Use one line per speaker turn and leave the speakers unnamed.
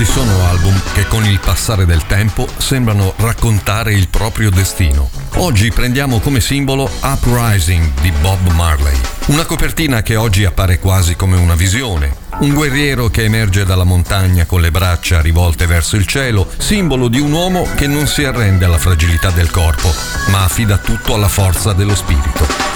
Ci sono album che con il passare del tempo sembrano raccontare il proprio destino. Oggi prendiamo come simbolo Uprising di Bob Marley, una copertina che oggi appare quasi come una visione. Un guerriero che emerge dalla montagna con le braccia rivolte verso il cielo, simbolo di un uomo che non si arrende alla fragilità del corpo, ma affida tutto alla forza dello spirito.